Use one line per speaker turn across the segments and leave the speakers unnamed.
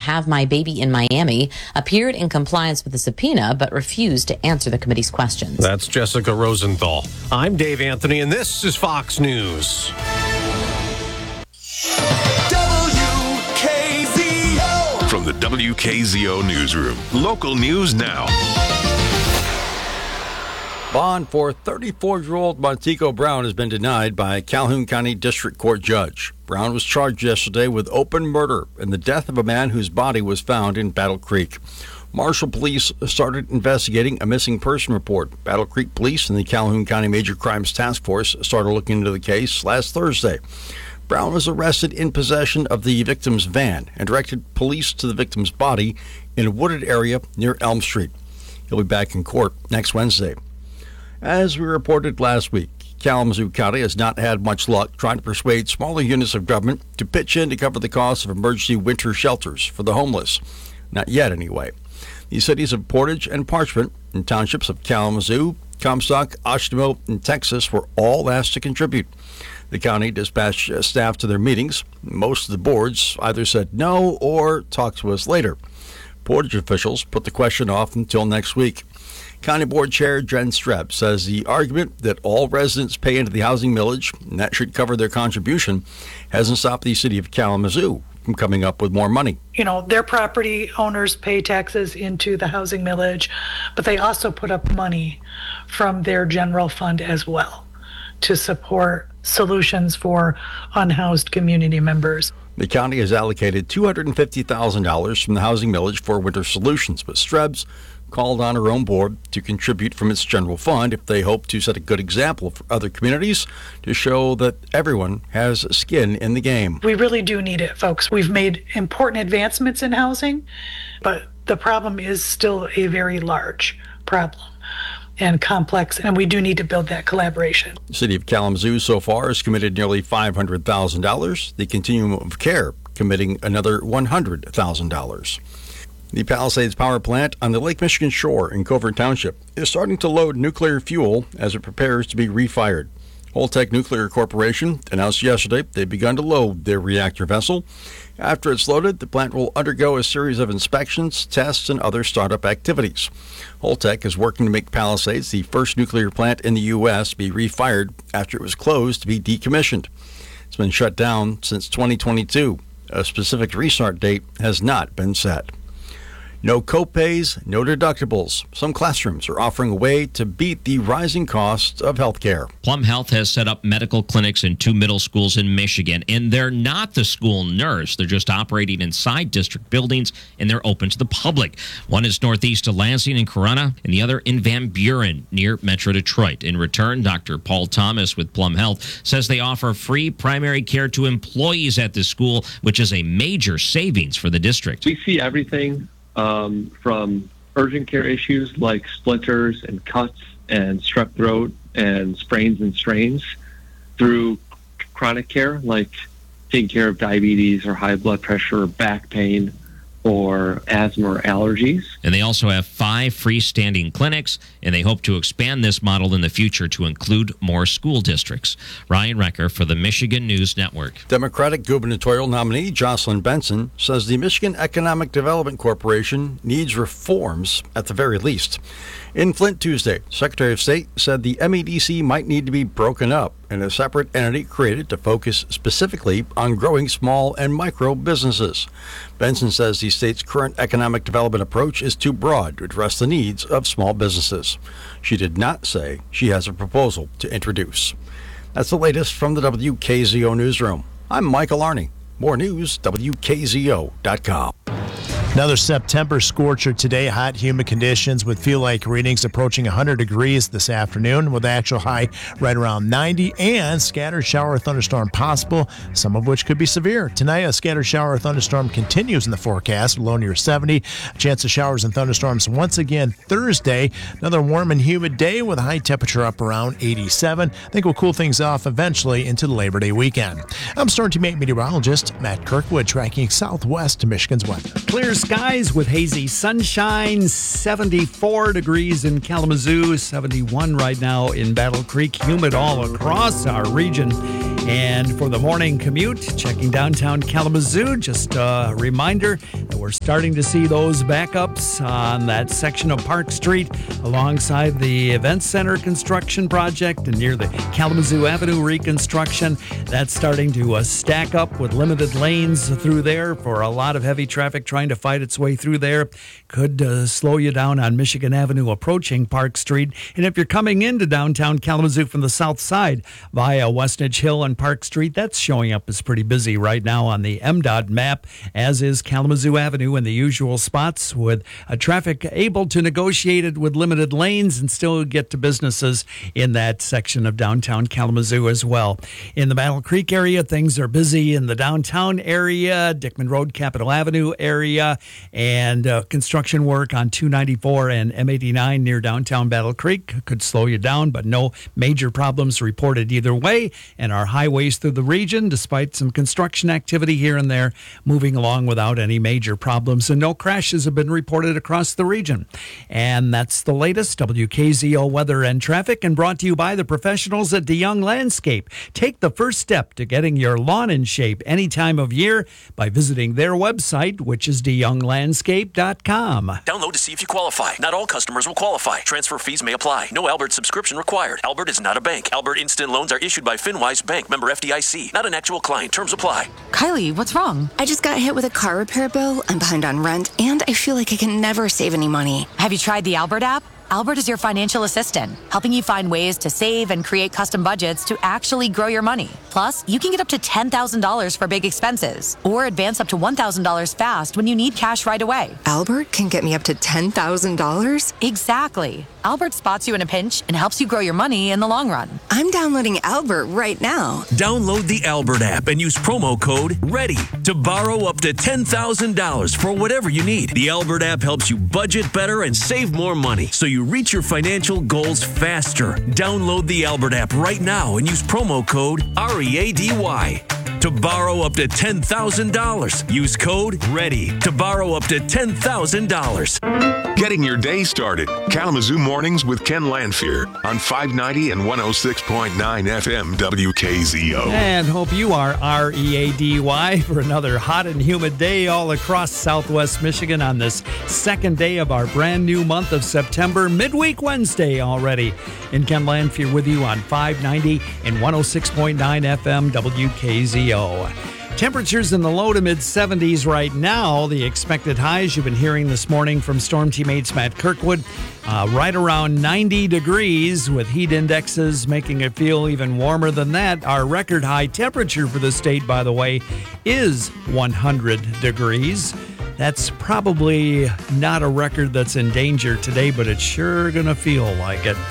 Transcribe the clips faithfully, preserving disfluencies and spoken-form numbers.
Have My Baby in Miami, appeared in compliance with the subpoena but refused to answer the committee's questions.
That's Jessica Rosenthal. I'm Dave Anthony, and this is Fox News.
W K Z O.
From the W K Z O Newsroom, local news now.
Bond for thirty-four-year-old Montego Brown has been denied by a Calhoun County District Court judge. Brown was charged yesterday with open murder in the death of a man whose body was found in Battle Creek. Marshall Police started investigating a missing person report. Battle Creek Police and the Calhoun County Major Crimes Task Force started looking into the case last Thursday. Brown was arrested in possession of the victim's van and directed police to the victim's body in a wooded area near Elm Street. He'll be back in court next Wednesday. As we reported last week, Kalamazoo County has not had much luck trying to persuade smaller units of government to pitch in to cover the cost of emergency winter shelters for the homeless. Not yet, anyway. The cities of Portage and Parchment and townships of Kalamazoo, Comstock, Oshtemo, and Texas were all asked to contribute. The county dispatched staff to their meetings. Most of the boards either said no or talk to us later. Portage officials put the question off until next week. County Board Chair Jen Streb says the argument that all residents pay into the housing millage and that should cover their contribution hasn't stopped the city of Kalamazoo from coming up with more money.
You know, their property owners pay taxes into the housing millage, but they also put up money from their general fund as well to support solutions for unhoused community members.
The county has allocated two hundred fifty thousand dollars from the housing millage for winter solutions, but Strebs called on her own board to contribute from its general fund if they hope to set a good example for other communities to show that everyone has skin in the game.
We really do need it, folks. We've made important advancements in housing, but the problem is still a very large problem and complex, and we do need to build that collaboration.
The city of Kalamazoo so far has committed nearly five hundred thousand dollars. The Continuum of Care committing another one hundred thousand dollars. The Palisades Power Plant on the Lake Michigan shore in Covert Township is starting to load nuclear fuel as it prepares to be refired. Holtec Nuclear Corporation announced yesterday they've begun to load their reactor vessel. After it's loaded, the plant will undergo a series of inspections, tests, and other startup activities. Holtec is working to make Palisades the first nuclear plant in the U S to be refired after it was closed to be decommissioned. It's been shut down since twenty twenty-two. A specific restart date has not been set. No co-pays, no deductibles. Some classrooms are offering a way to beat the rising costs of health care.
Plum Health has set up medical clinics in two middle schools in Michigan, and they're not the school nurse. They're just operating inside district buildings, and they're open to the public. One is northeast of Lansing and Corunna, and the other in Van Buren near Metro Detroit. In return, Doctor Paul Thomas with Plum Health says they offer free primary care to employees at the school, which is a major savings for the district.
We see everything Um, from urgent care issues like splinters and cuts and strep throat and sprains and strains through chronic care like taking care of diabetes or high blood pressure or back pain or asthma or allergies.
And they also have five freestanding clinics, and they hope to expand this model in the future to include more school districts. Ryan Recker for the Michigan News Network.
Democratic gubernatorial nominee Jocelyn Benson says the Michigan Economic Development Corporation needs reforms at the very least. In Flint Tuesday, Secretary of State said the M E D C might need to be broken up and a separate entity created to focus specifically on growing small and micro businesses. Benson says the state's current economic development approach is too broad to address the needs of small businesses. She did not say she has a proposal to introduce. That's the latest from the W K Z O Newsroom. I'm Michael Arney. More news, W K Z O dot com.
Another September scorcher today. Hot, humid conditions with feel-like readings approaching one hundred degrees this afternoon with actual high right around ninety, and scattered shower or thunderstorm possible, some of which could be severe. Tonight, a scattered shower or thunderstorm continues in the forecast, low near seventy. A chance of showers and thunderstorms once again Thursday. Another warm and humid day with a high temperature up around eighty-seven. I think we'll cool things off eventually into the Labor Day weekend. I'm Storm Team eight meteorologist Matt Kirkwood tracking southwest Michigan's weather.
Clear skies with hazy sunshine, seventy-four degrees in Kalamazoo, seventy-one right now in Battle Creek, humid all across our region. And for the morning commute, checking downtown Kalamazoo, just a reminder that we're starting to see those backups on that section of Park Street alongside the Event Center construction project and near the Kalamazoo Avenue reconstruction. That's starting to uh, stack up with limited lanes through there for a lot of heavy traffic trying to fight its way through there. Could uh, slow you down on Michigan Avenue approaching Park Street. And if you're coming into downtown Kalamazoo from the south side via Westnedge Hill and Park Street, that's showing up as pretty busy right now on the M DOT map, as is Kalamazoo Avenue in the usual spots, with uh, traffic able to negotiate it with limited lanes and still get to businesses in that section of downtown Kalamazoo as well. In the Battle Creek area, things are busy in the downtown area, Dickman Road, Capitol Avenue area, and uh, construction work on two ninety-four and M eighty-nine near downtown Battle Creek could slow you down, but no major problems reported either way. And our highways through the region, despite some construction activity here and there, moving along without any major problems, and no crashes have been reported across the region. And that's the latest W K Z O weather and traffic, and brought to you by the professionals at DeYoung Landscape. Take the first step to getting your lawn in shape any time of year by visiting their website, which is de young landscape dot com.
Download to see if you qualify. Not all customers will qualify. Transfer fees may apply. No Albert subscription required. Albert is not a bank. Albert Instant Loans are issued by FinWise Bank, member F D I C. Not an actual client. Terms apply.
Kylie, what's wrong? I just got hit with a car repair bill. I'm behind on rent, and I feel like I can never save any money.
Have you tried the Albert app? Albert is your financial assistant, helping you find ways to save and create custom budgets to actually grow your money. Plus, you can get up to ten thousand dollars for big expenses, or advance up to one thousand dollars fast when you need cash right away.
Albert can get me up to ten thousand dollars?
Exactly. Albert spots you in a pinch and helps you grow your money in the long run.
I'm downloading Albert right now.
Download the Albert app and use promo code READY to borrow up to ten thousand dollars for whatever you need. The Albert app helps you budget better and save more money, so you reach your financial goals faster. Download the Albert app right now and use promo code R E A D Y to borrow up to ten thousand dollars. Use code READY to borrow up to ten thousand dollars.
Getting your day started. Kalamazoo Mornings with Ken Lanfear on five ninety and one oh six point nine F M W K Z O.
And hope you are R E A D Y for another hot and humid day all across southwest Michigan on this second day of our brand new month of September, midweek Wednesday already. And Ken Lanfear with you on five ninety and one oh six point nine F M W K Z O. Temperatures in the low to mid seventies right now. The expected highs you've been hearing this morning from Storm Teammates Matt Kirkwood, uh, right around ninety degrees, with heat indexes making it feel even warmer than that. Our record high temperature for the state, by the way, is one hundred degrees. That's probably not a record that's in danger today, but it's sure going to feel like it.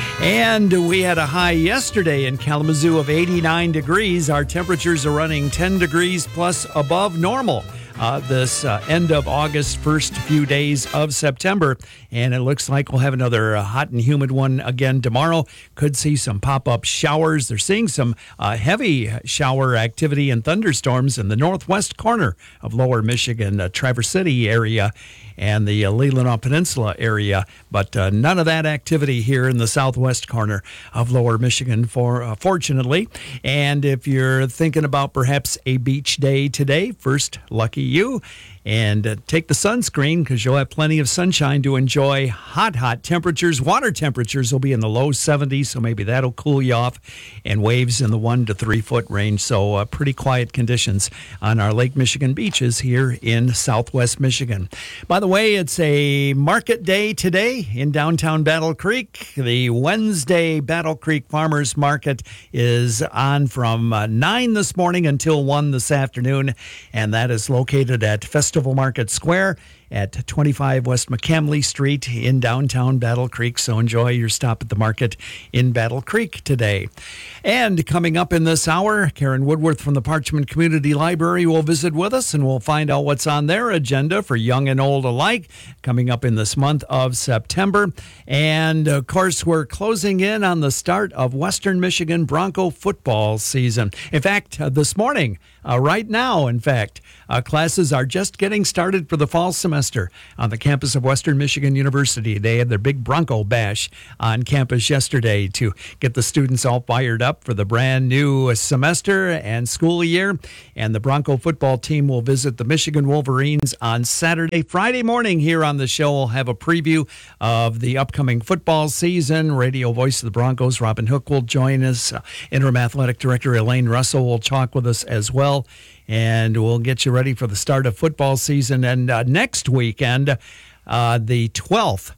And we had a high yesterday in Kalamazoo of eighty-nine degrees. Our temperatures are running ten degrees plus above normal uh, this uh, end of August, first few days of September. And it looks like we'll have another uh, hot and humid one again tomorrow. Could see some pop-up showers. They're seeing some uh, heavy shower activity and thunderstorms in the northwest corner of lower Michigan, uh, Traverse City area, and the uh, Leelanau Peninsula area, but uh, none of that activity here in the southwest corner of lower Michigan, for uh, fortunately. And if you're thinking about perhaps a beach day today, first, lucky you. And uh, take the sunscreen, because you'll have plenty of sunshine to enjoy. Hot, hot temperatures. Water temperatures will be in the low seventies, so maybe that'll cool you off. And waves in the one to three foot range. So uh, pretty quiet conditions on our Lake Michigan beaches here in southwest Michigan. By the way, it's a market day today in downtown Battle Creek. The Wednesday Battle Creek Farmers Market is on from uh, nine this morning until one this afternoon. And that is located at Festival Festival Market Square at twenty-five West McCamley Street in downtown Battle Creek. So enjoy your stop at the market in Battle Creek today. And coming up in this hour, Karen Woodworth from the Parchment Community Library will visit with us, and we'll find out what's on their agenda for young and old alike coming up in this month of September. And of course, we're closing in on the start of Western Michigan Bronco football season. In fact, uh, this morning, uh, right now, in fact, uh, classes are just getting started for the fall semester semester on the campus of Western Michigan University. They had their big Bronco Bash on campus yesterday to get the students all fired up for the brand new semester and school year. And the Bronco football team will visit the Michigan Wolverines on Saturday. Friday morning here on the show, we'll have a preview of the upcoming football season. Radio voice of the Broncos, Robin Hook, will join us. Uh, Interim Athletic Director Elaine Russell will talk with us as well. And we'll get you ready for the start of football season. And uh, next weekend, uh, the twelfth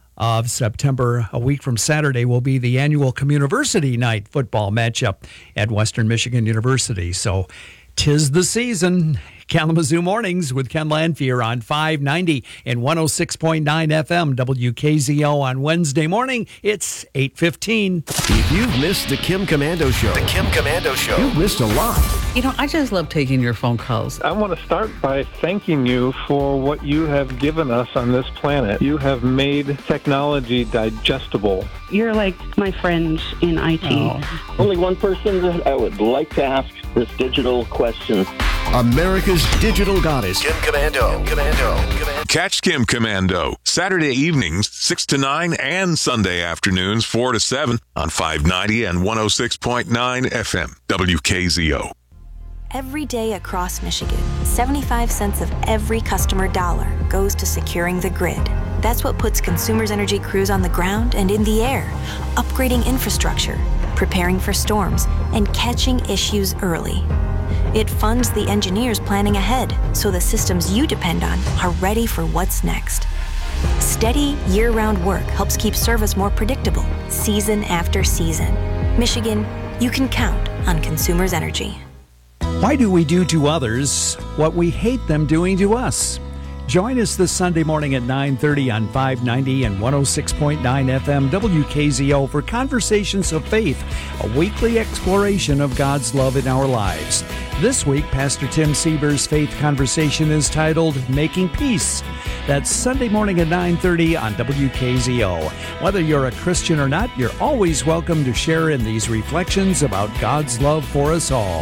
of September, a week from Saturday, will be the annual Communiversity Night football matchup at Western Michigan University. So 'tis the season. Kalamazoo Mornings with Ken Lanfear on five ninety and one oh six point nine F M W K Z O on Wednesday morning. It's eight fifteen.
If you've missed the Kim Commando Show, the Kim Commando Show, you've missed a lot.
You know, I just love taking your phone calls.
I want to start by thanking you for what you have given us on this planet. You have made technology digestible.
You're like my friend in I T.
Oh. Only one person that I would like to ask this digital question.
America's digital goddess, Kim Commando. Commando. Commando.
Catch Kim Commando Saturday evenings, six to nine, and Sunday afternoons, four to seven on five ninety and one oh six point nine F M, W K Z O.
Every day across Michigan, seventy-five cents of every customer dollar goes to securing the grid. That's what puts Consumers Energy crews on the ground and in the air, upgrading infrastructure, preparing for storms, and catching issues early. It funds the engineers planning ahead so the systems you depend on are ready for what's next. Steady, year-round work helps keep service more predictable, season after season. Michigan, you can count on Consumers Energy.
Why do we do to others what we hate them doing to us? Join us this Sunday morning at nine thirty on five ninety and one oh six point nine F M W K Z O for Conversations of Faith, a weekly exploration of God's love in our lives. This week, Pastor Tim Sieber's faith conversation is titled Making Peace. That's Sunday morning at nine thirty on W K Z O. Whether you're a Christian or not, you're always welcome to share in these reflections about God's love for us all.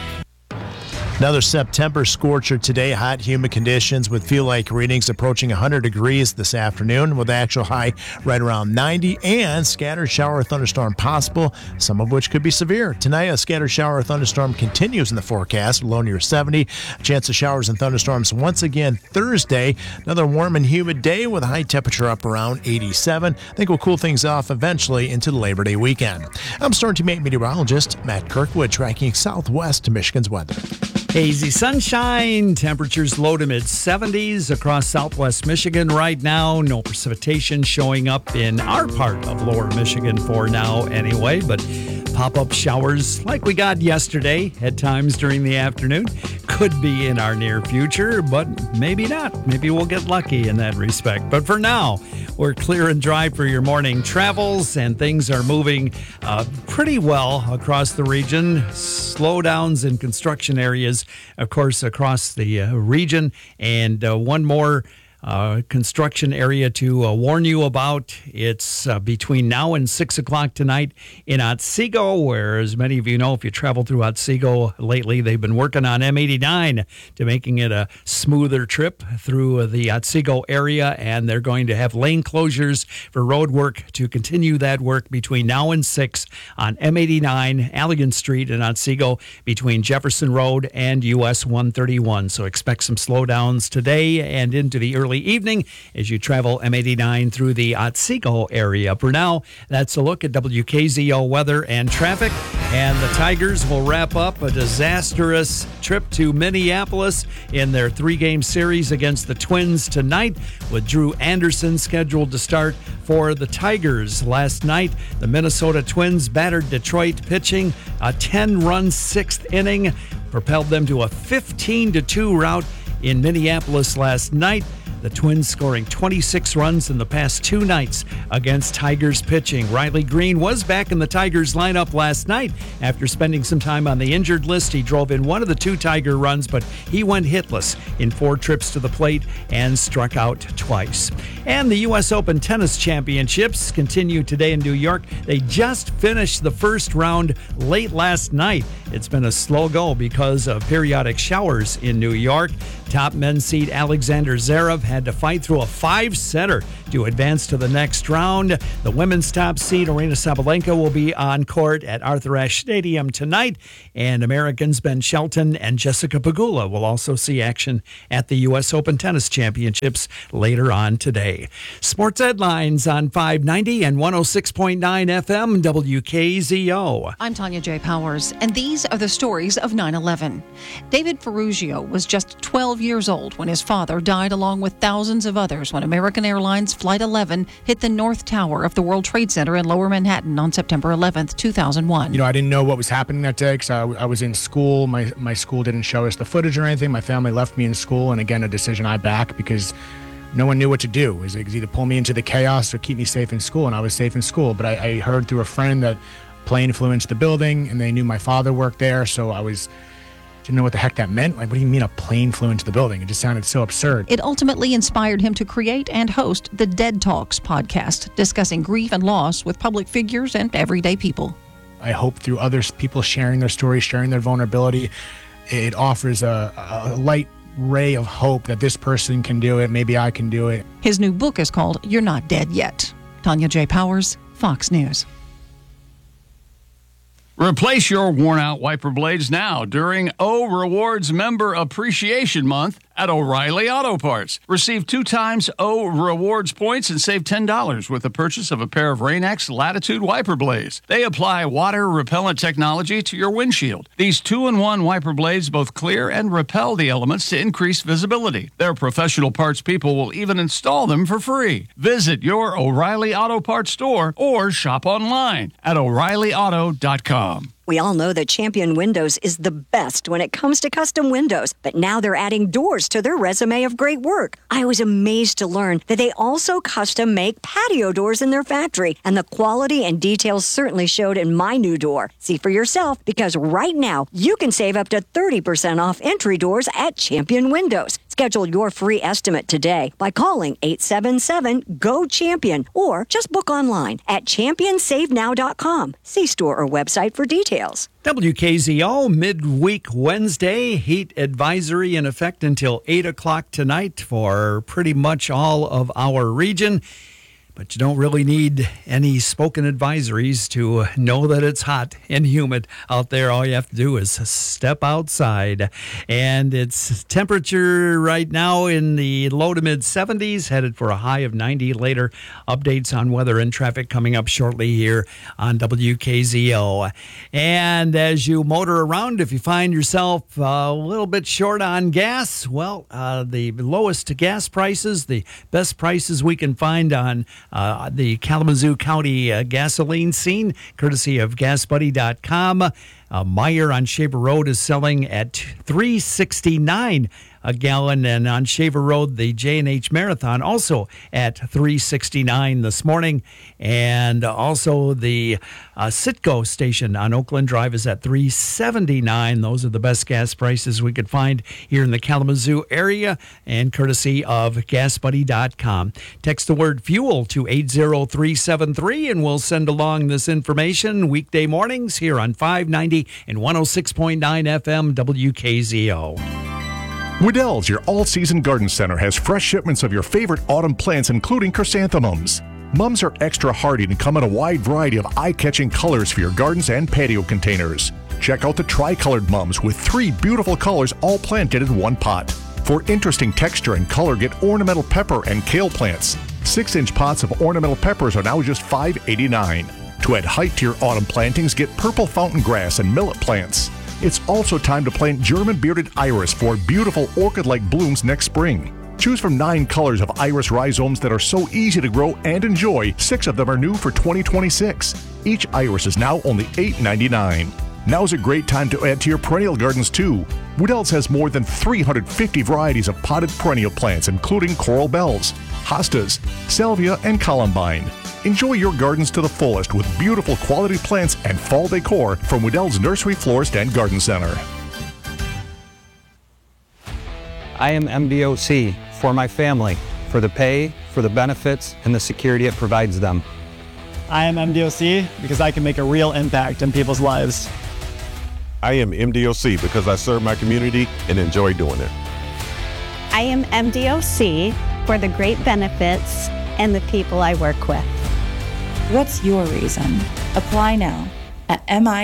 Another September scorcher today. Hot, humid conditions with feel-like readings approaching one hundred degrees this afternoon with actual high right around ninety, and scattered shower or thunderstorm possible, some of which could be severe. Tonight, a scattered shower or thunderstorm continues in the forecast, low near seventy. Chance of showers and thunderstorms once again Thursday. Another warm and humid day with a high temperature up around eighty-seven. I think we'll cool things off eventually into the Labor Day weekend. I'm Storm Team eight meteorologist Matt Kirkwood tracking southwest to Michigan's weather.
Hazy sunshine, temperatures low to mid seventies across southwest Michigan right now. No precipitation showing up in our part of lower Michigan for now anyway, but pop-up showers like we got yesterday at times during the afternoon could be in our near future, but maybe not. Maybe we'll get lucky in that respect. But for now, we're clear and dry for your morning travels, and things are moving uh, pretty well across the region. Slowdowns in construction areas, of course, across the uh, region. And uh, one more Uh, construction area to uh, warn you about. It's uh, between now and six o'clock tonight in Otsego, where, as many of you know, if you travel through Otsego lately, they've been working on M eighty-nine to making it a smoother trip through the Otsego area, and they're going to have lane closures for road work to continue that work between now and six on M eighty-nine, Allegan Street in Otsego, between Jefferson Road and U S one thirty-one. So expect some slowdowns today and into the early evening as you travel M eighty-nine through the Otsego area. For now, that's a look at W K Z O weather and traffic. And the Tigers will wrap up a disastrous trip to Minneapolis in their three-game series against the Twins tonight, with Drew Anderson scheduled to start for the Tigers. Last night, the Minnesota Twins battered Detroit pitching. A ten-run sixth inning propelled them to a fifteen to two rout in Minneapolis last night. The Twins scoring twenty-six runs in the past two nights against Tigers pitching. Riley Green was back in the Tigers lineup last night after spending some time on the injured list. He drove in one of the two Tiger runs, but he went hitless in four trips to the plate and struck out twice. And the U S Open Tennis Championships continue today in New York. They just finished the first round late last night. It's been a slow go because of periodic showers in New York. Top men's seed Alexander Zverev had to fight through a five-setter to advance to the next round. The women's top seed Aryna Sabalenka will be on court at Arthur Ashe Stadium tonight, and Americans Ben Shelton and Jessica Pegula will also see action at the U S Open Tennis Championships later on today. Sports headlines on five ninety and one oh six point nine F M W K Z O.
I'm Tanya J. Powers, and these are the stories of nine eleven. David Ferrugio was just twelve years old when his father died along with thousands of others when American Airlines Flight eleven hit the North Tower of the World Trade Center in Lower Manhattan on September eleventh, two thousand one.
You know, I didn't know what was happening that day because I, I was in school. My, my school didn't show us the footage or anything. My family left me in school, and again, a decision I back because no one knew what to do. It was either pull me into the chaos or keep me safe in school, and I was safe in school. But I, I heard through a friend that plane flew into the building, and they knew my father worked there, so I was didn't know what the heck that meant. Like, what do you mean a plane flew into the building? It just sounded so absurd.
It ultimately inspired him to create and host the Dead Talks podcast, discussing grief and loss with public figures and everyday people.
I hope through others, people sharing their stories, sharing their vulnerability, it offers a, a light ray of hope that this person can do it. Maybe I can do it.
His new book is called You're Not Dead Yet. Tanya J. Powers, Fox News.
Replace your worn-out wiper blades now during O Rewards Member Appreciation Month at O'Reilly Auto Parts. Receive two times O Rewards points and save ten dollars with the purchase of a pair of Rain-X Latitude wiper blades. They apply water-repellent technology to your windshield. These two-in-one wiper blades both clear and repel the elements to increase visibility. Their professional parts people will even install them for free. Visit your O'Reilly Auto Parts store or shop online at O'Reilly Auto dot com.
We all know that Champion Windows is the best when it comes to custom windows, but now they're adding doors to their resume of great work. I was amazed to learn that they also custom make patio doors in their factory, and the quality and details certainly showed in my new door. See for yourself, because right now you can save up to thirty percent off entry doors at Champion Windows. Schedule your free estimate today by calling eight seven seven, G O, CHAMPION or just book online at champion save now dot com. See store or website for details.
W K Z O, midweek Wednesday, heat advisory in effect until eight o'clock tonight for pretty much all of our region. But you don't really need any spoken advisories to know that it's hot and humid out there. All you have to do is step outside. And it's temperature right now in the low to mid seventies, headed for a high of ninety later. Updates on weather and traffic coming up shortly here on W K Z O. And as you motor around, if you find yourself a little bit short on gas, well, uh, the lowest gas prices, the best prices we can find on Uh, the Kalamazoo County uh, gasoline scene, courtesy of gas buddy dot com. Uh, Meyer on Shaver Road is selling at three sixty-nine a gallon, and on Shaver Road, the J and H Marathon also at three sixty-nine this morning, and also the uh, Citgo station on Oakland Drive is at three seventy-nine. Those are the best gas prices we could find here in the Kalamazoo area, and courtesy of gas buddy dot com. Text the word fuel to eight zero three seven three, and we'll send along this information weekday mornings here on five ninety and one oh six point nine F M W K Z O.
Wedel's, your all-season garden center, has fresh shipments of your favorite autumn plants, including chrysanthemums. Mums are extra hardy and come in a wide variety of eye-catching colors for your gardens and patio containers. Check out the tri-colored mums with three beautiful colors all planted in one pot. For interesting texture and color, get ornamental pepper and kale plants. Six-inch pots of ornamental peppers are now just five eighty-nine. To add height to your autumn plantings, get purple fountain grass and millet plants. It's also time to plant German bearded iris for beautiful orchid-like blooms next spring. Choose from nine colors of iris rhizomes that are so easy to grow and enjoy. Six of them are new for twenty twenty-six. Each iris is now only eight ninety-nine. Now's a great time to add to your perennial gardens too. Wedel's has more than three hundred fifty varieties of potted perennial plants, including coral bells, hostas, salvia, and columbine. Enjoy your gardens to the fullest with beautiful quality plants and fall decor from Wedel's Nursery, Florist, and Garden Center.
I am M D O C for my family, for the pay, for the benefits, and the security it provides them.
I am M D O C because I can make a real impact in people's lives.
I am M D O C because I serve my community and enjoy doing it.
I am M D O C for the great benefits and the people I work with.
What's your reason? Apply now at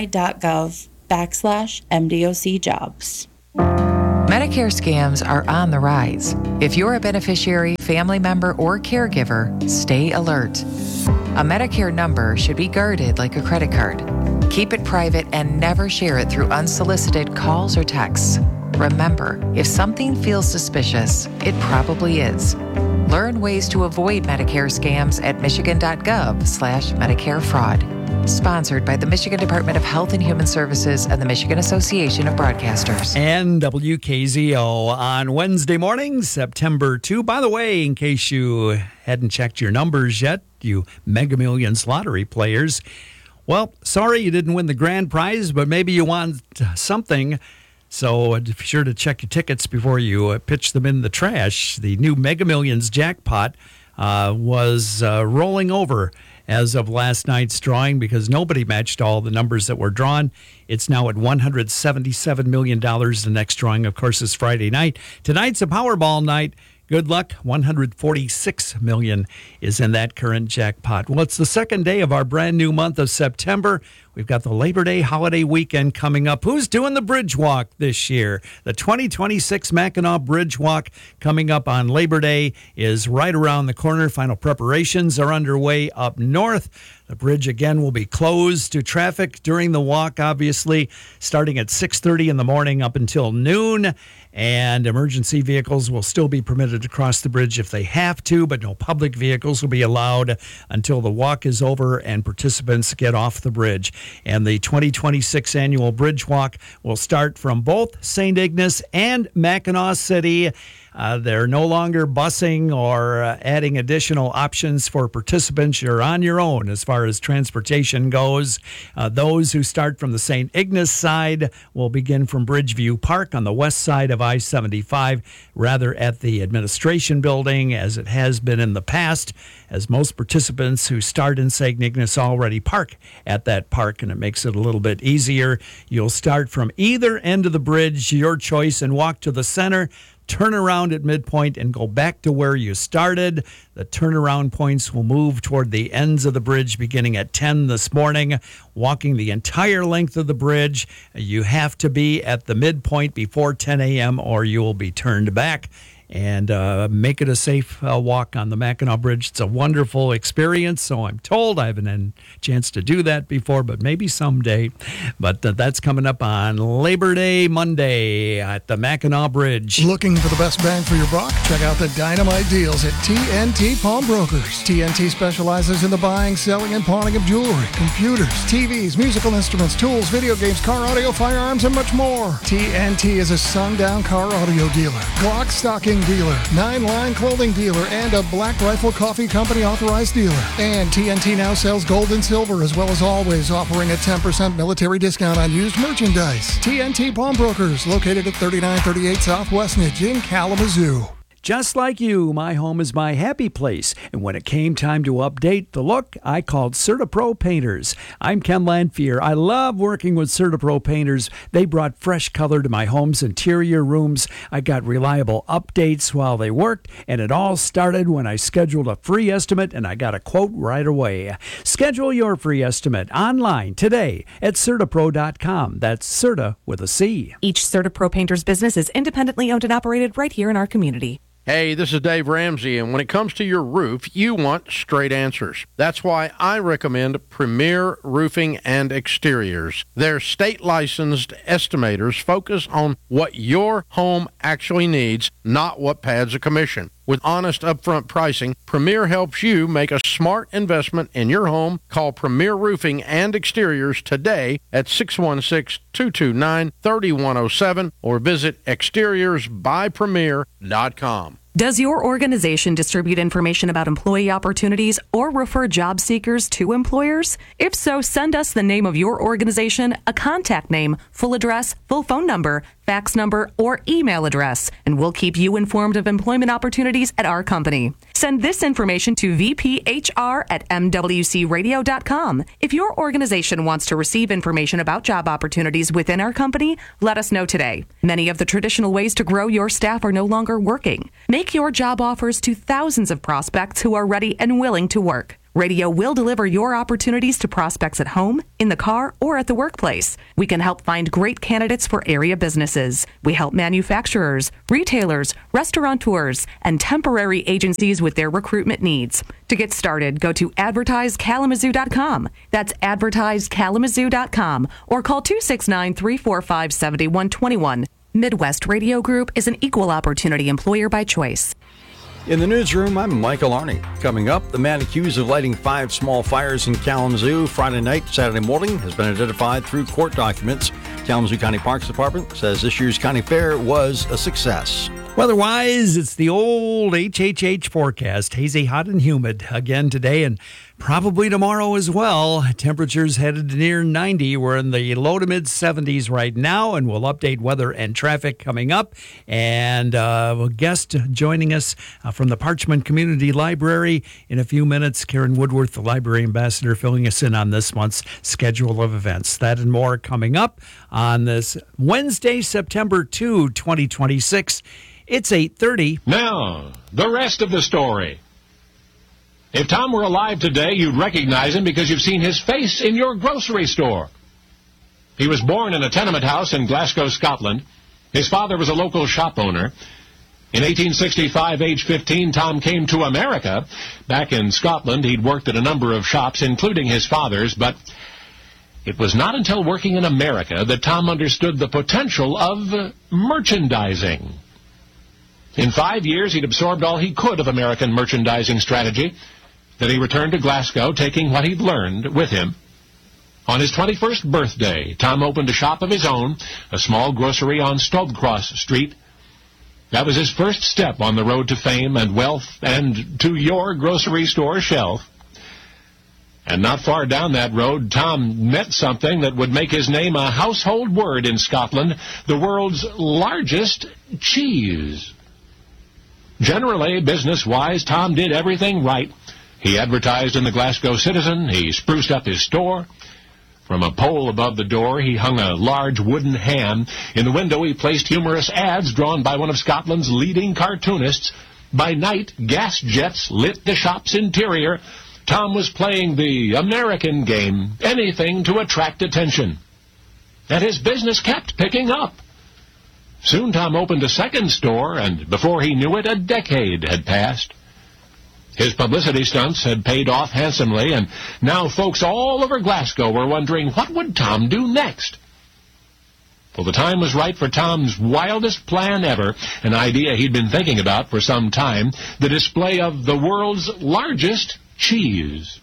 mi.gov backslash MDOC jobs.
Medicare scams are on the rise. If you're a beneficiary, family member, or caregiver, stay alert. A Medicare number should be guarded like a credit card. Keep it private and never share it through unsolicited calls or texts. Remember, if something feels suspicious, it probably is. Learn ways to avoid Medicare scams at michigan.gov slash Medicare fraud. Sponsored by the Michigan Department of Health and Human Services and the Michigan Association of Broadcasters.
And W K Z O on Wednesday morning, September second. By the way, in case you hadn't checked your numbers yet, you Mega Millions lottery players, well, sorry you didn't win the grand prize, but maybe you want something. So be sure to check your tickets before you uh, pitch them in the trash. The new Mega Millions jackpot uh, was uh, rolling over as of last night's drawing because nobody matched all the numbers that were drawn. It's now at one hundred seventy-seven million dollars. The next drawing, of course, is Friday night. Tonight's a Powerball night. Good luck. one hundred forty-six million dollars is in that current jackpot. Well, it's the second day of our brand new month of September. We've got the Labor Day holiday weekend coming up. Who's doing the Bridge Walk this year? The twenty twenty-six Mackinac Bridge Walk coming up on Labor Day is right around the corner. Final preparations are underway up north. The bridge, again, will be closed to traffic during the walk, obviously, starting at six thirty in the morning up until noon. And emergency vehicles will still be permitted to cross the bridge if they have to, but no public vehicles will be allowed until the walk is over and participants get off the bridge. And the twenty twenty-six annual Bridge Walk will start from both Saint Ignace and Mackinac City. Uh, they're no longer busing or uh, adding additional options for participants. You're on your own as far as transportation goes. Uh, those who start from the Saint Ignace side will begin from Bridgeview Park on the west side of I seventy-five, rather at the administration building, as it has been in the past, as most participants who start in Saint Ignace already park at that park, and it makes it a little bit easier. You'll start from either end of the bridge, your choice, and walk to the center. Turn around at midpoint and go back to where you started. The turnaround points will move toward the ends of the bridge beginning at ten this morning. Walking the entire length of the bridge, you have to be at the midpoint before ten a.m. or you will be turned back. And uh, make it a safe uh, walk on the Mackinac Bridge. It's a wonderful experience, so I'm told. I haven't had a chance to do that before, but maybe someday. But uh, that's coming up on Labor Day Monday at the Mackinac Bridge.
Looking for the best bang for your buck? Check out the dynamite deals at T N T Pawnbrokers. T N T specializes in the buying, selling, and pawning of jewelry, computers, T Vs, musical instruments, tools, video games, car audio, firearms, and much more. T N T is a sundown car audio dealer, Glock stocking dealer, Nine Line clothing dealer, and a Black Rifle Coffee Company authorized dealer. And T N T now sells gold and silver, as well as always offering a ten percent military discount on used merchandise. T N T Pawnbrokers, located at thirty-nine thirty-eight South Westnedge in Kalamazoo.
Just like you, my home is my happy place. And when it came time to update the look, I called CertaPro Painters. I'm Ken Lanphier. I love working with CertaPro Painters. They brought fresh color to my home's interior rooms. I got reliable updates while they worked, and it all started when I scheduled a free estimate, and I got a quote right away. Schedule your free estimate online today at Certapro dot com. That's Certa with a C.
Each CertaPro Painters business is independently owned and operated right here in our community.
Hey, this is Dave Ramsey, and when it comes to your roof, you want straight answers. That's why I recommend Premier Roofing and Exteriors. Their state-licensed estimators focus on what your home actually needs, not what pads a commission. With honest upfront pricing, Premier helps you make a smart investment in your home. Call Premier Roofing and Exteriors today at six one six, two two nine, three one zero seven or visit exteriors by premier dot com.
Does your organization distribute information about employee opportunities or refer job seekers to employers? If so, send us the name of your organization, a contact name, full address, full phone number, fax number, or email address, and we'll keep you informed of employment opportunities at our company. Send this information to v p h r at m w c radio dot com. If your organization wants to receive information about job opportunities within our company, let us know today. Many of the traditional ways to grow your staff are no longer working. Make your job offers to thousands of prospects who are ready and willing to work. Radio will deliver your opportunities to prospects at home, in the car, or at the workplace. We can help find great candidates for area businesses. We help manufacturers, retailers, restaurateurs, and temporary agencies with their recruitment needs. To get started, go to advertise kalamazoo dot com. That's advertise kalamazoo dot com or call two six nine, three four five, seven one two one. Midwest Radio Group is an equal opportunity employer by choice.
In the newsroom, I'm Michael Arney. Coming up, the man accused of lighting five small fires in Kalamazoo Friday night, Saturday morning has been identified through court documents. Kalamazoo County Parks Department says this year's county fair was a success.
Weather-wise, it's the old H H H forecast. Hazy, hot, and humid again today and probably tomorrow as well. Temperatures headed to near ninety. We're in the low to mid seventies right now, and we'll update weather and traffic coming up. And uh, a guest joining us uh, from the Parchman Community Library in a few minutes, Karen Woodworth, the library ambassador, filling us in on this month's schedule of events. That and more coming up on this Wednesday, September second, twenty twenty-six. It's eight thirty.
Now, the rest of the story. If Tom were alive today, you'd recognize him because you've seen his face in your grocery store. He was born in a tenement house in Glasgow, Scotland. His father was a local shop owner. In eighteen sixty-five, age fifteen, Tom came to America. Back in Scotland, he'd worked at a number of shops, including his father's, but it was not until working in America that Tom understood the potential of merchandising. In five years, he'd absorbed all he could of American merchandising strategy. Then he returned to Glasgow, taking what he'd learned with him. On his twenty-first birthday, Tom opened a shop of his own, a small grocery on Stobcross Street. That was his first step on the road to fame and wealth and to your grocery store shelf. And not far down that road, Tom met something that would make his name a household word in Scotland, the world's largest cheese. Generally, business-wise, Tom did everything right. He advertised in the Glasgow Citizen. He spruced up his store. From a pole above the door, he hung a large wooden ham. In the window, he placed humorous ads drawn by one of Scotland's leading cartoonists. By night, gas jets lit the shop's interior. Tom was playing the American game, anything to attract attention. And his business kept picking up. Soon Tom opened a second store, and before he knew it, a decade had passed. His publicity stunts had paid off handsomely, and now folks all over Glasgow were wondering, what would Tom do next? Well, the time was right for Tom's wildest plan ever, an idea he'd been thinking about for some time, the display of the world's largest cheese.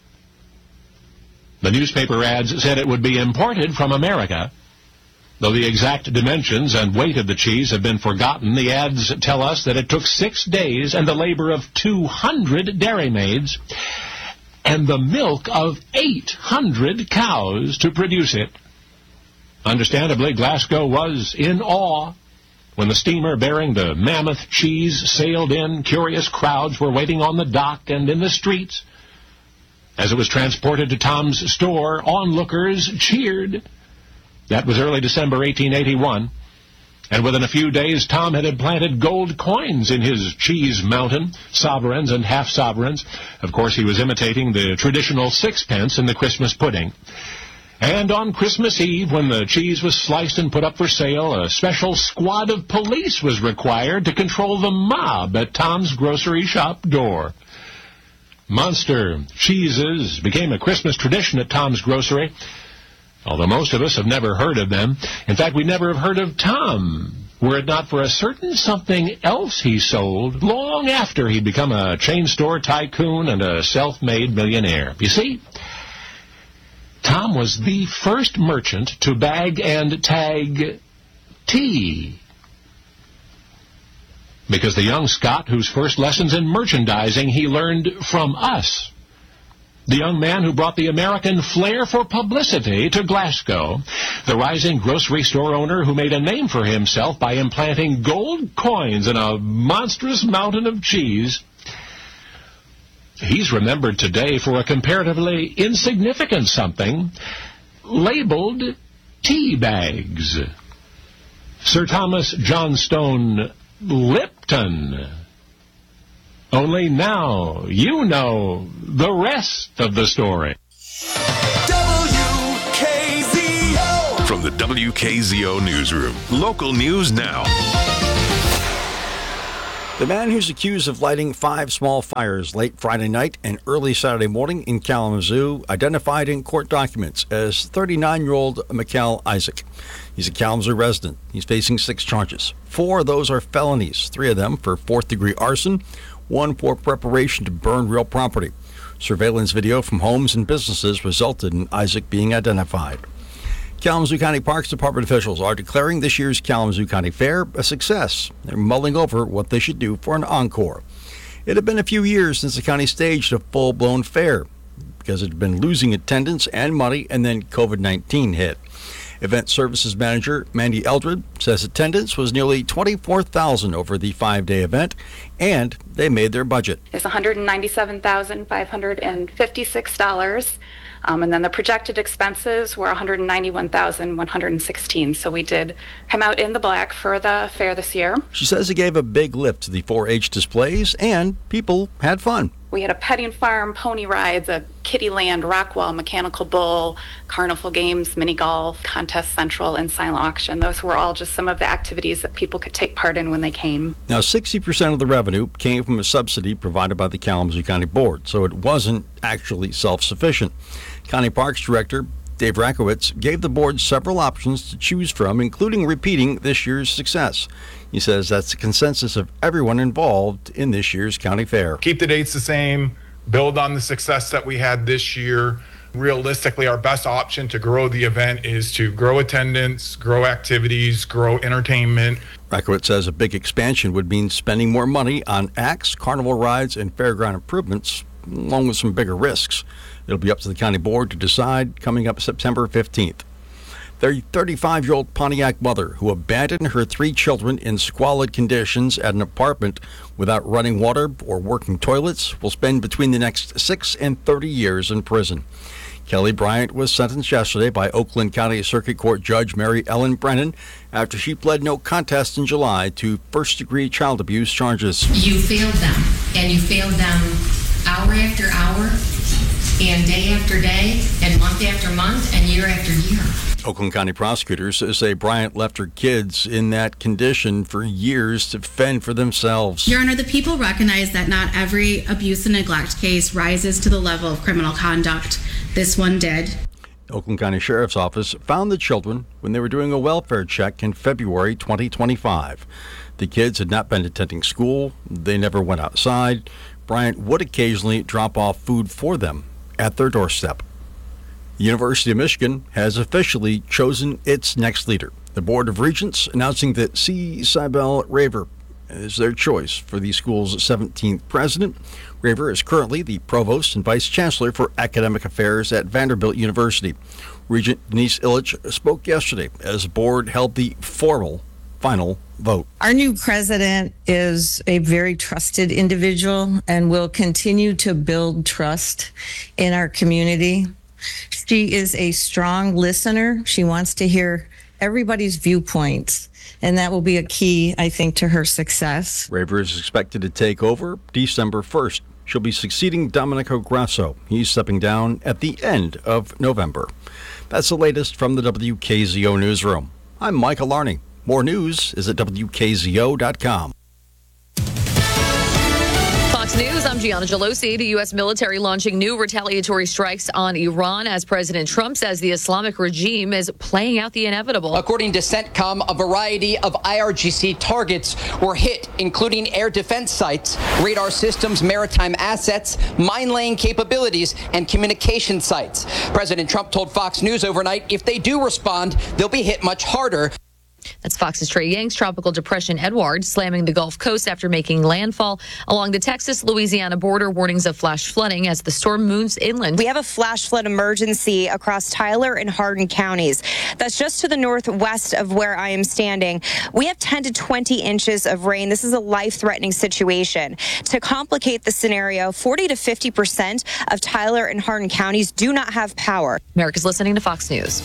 The newspaper ads said it would be imported from America. Though the exact dimensions and weight of the cheese have been forgotten, the ads tell us that it took six days and the labor of two hundred dairymaids and the milk of eight hundred cows to produce it. Understandably, Glasgow was in awe. When the steamer bearing the mammoth cheese sailed in, curious crowds were waiting on the dock and in the streets. As it was transported to Tom's store, onlookers cheered. That was early December eighteen eighty-one, and within a few days Tom had implanted gold coins in his cheese mountain, sovereigns and half-sovereigns. Of course, he was imitating the traditional sixpence in the Christmas pudding. And on Christmas Eve, when the cheese was sliced and put up for sale, a special squad of police was required to control the mob at Tom's grocery shop door. Monster cheeses became a Christmas tradition at Tom's grocery, although most of us have never heard of them. In fact, we never have heard of Tom, were it not for a certain something else he sold long after he'd become a chain store tycoon and a self-made millionaire. You see, Tom was the first merchant to bag and tag tea. because the young Scot whose first lessons in merchandising he learned from us. The young man who brought the American flair for publicity to Glasgow. The rising grocery store owner who made a name for himself by implanting gold coins in a monstrous mountain of cheese. He's remembered today for a comparatively insignificant something labeled tea bags. Sir Thomas Johnstone Lipton. Only now you know the rest of the story.
W K Z O.
From the W K Z O newsroom, local news now.
The man who's accused of lighting five small fires late Friday night and early Saturday morning in Kalamazoo, identified in court documents as thirty-nine-year-old Mikhail Isaac. He's a Kalamazoo resident. He's facing six charges. Four of those are felonies, three of them for fourth-degree arson, one for preparation to burn real property. Surveillance video from homes and businesses resulted in Isaac being identified. Kalamazoo County Parks Department officials are declaring this year's Kalamazoo County Fair a success. They're mulling over what they should do for an encore. It had been a few years since the county staged a full-blown fair because it had been losing attendance and money, and then covid nineteen hit. Event Services Manager Mandy Eldred says attendance was nearly twenty-four thousand over the five-day event, and they made their budget.
It's one hundred ninety-seven thousand five hundred fifty-six dollars. Um, and then the projected expenses were one hundred ninety-one thousand one hundred sixteen dollars. So we did come out in the black for the fair this year.
She says it gave a big lift to the four H displays, and people had fun.
We had a petting farm, pony rides, a Kittyland, Rockwell, mechanical bull, carnival games, mini golf, contest central, and silent auction. Those were all just some of the activities that people could take part in when they came.
Now, sixty percent of the revenue came from a subsidy provided by the Kalamazoo County Board, so it wasn't actually self-sufficient. County Parks Director Dave Rakowitz gave the board several options to choose from, including repeating this year's success. He says that's the consensus of everyone involved in this year's county fair.
Keep the dates the same, build on the success that we had this year. Realistically, our best option to grow the event is to grow attendance, grow activities, grow entertainment.
Rakowitz says a big expansion would mean spending more money on acts, carnival rides, and fairground improvements, along with some bigger risks. It'll be up to the county board to decide coming up September fifteenth. The thirty-five-year-old Pontiac mother who abandoned her three children in squalid conditions at an apartment without running water or working toilets will spend between the next six and thirty years in prison. Kelly Bryant was sentenced yesterday by Oakland County Circuit Court Judge Mary Ellen Brennan after she pled no contest in July to first-degree child abuse charges.
You failed them, and you failed them hour after hour, and day after day, and month after month, and year after year.
Oakland County prosecutors say Bryant left her kids in that condition for years to fend for themselves.
Your Honor, the people recognize that not every abuse and neglect case rises to the level of criminal conduct. This one did.
Oakland County Sheriff's Office found the children when they were doing a welfare check in February twenty twenty-five. The kids had not been attending school. They never went outside. Bryant would occasionally drop off food for them at their doorstep. The University of Michigan has officially chosen its next leader. The Board of Regents announcing that C. Cybele Raver is their choice for the school's seventeenth president. Raver is currently the provost and vice chancellor for academic affairs at Vanderbilt University. Regent Denise Illich spoke yesterday as the board held the formal final vote.
Our new president is a very trusted individual and will continue to build trust in our community. She is a strong listener. She wants to hear everybody's viewpoints, and that will be a key, I think, to her success.
Raver is expected to take over December first. She'll be succeeding Domenico Grasso. He's stepping down at the end of November. That's the latest from the W K Z O newsroom. I'm Michael Larney. More news is at W K Z O dot com.
Fox News, I'm Gianna Gelosi. The U S military launching new retaliatory strikes on Iran as President Trump says the Islamic regime is playing out the inevitable.
According to CENTCOM, a variety of I R G C targets were hit, including air defense sites, radar systems, maritime assets, mine-laying capabilities, and communication sites. President Trump told Fox News overnight if they do respond, they'll be hit much harder.
That's Fox's Trey Yang's tropical depression Edward slamming the Gulf Coast after making landfall along the Texas-Louisiana border. Warnings of flash flooding as the storm moves inland.
We have a flash flood emergency across Tyler and Hardin counties. That's just to the northwest of where I am standing. We have ten to twenty inches of rain. This is a life-threatening situation. To complicate the scenario, forty to fifty percent of Tyler and Hardin counties do not have power.
America's listening to Fox News.